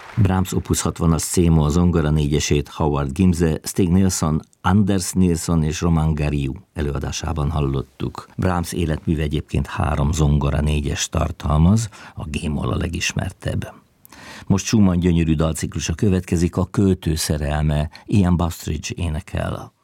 Brahms Opus 60-as C-moll zongora négyesét Howard Gimse, Stig Nilsson, Anders Nilsson és Roman Gariu előadásában hallottuk. Brahms életműve egyébként 3 zongora négyes tartalmaz, a G-moll a legismertebb. Most Schumann gyönyörű dalciklusa következik, a Költő szerelme, Ian Bustridge énekel.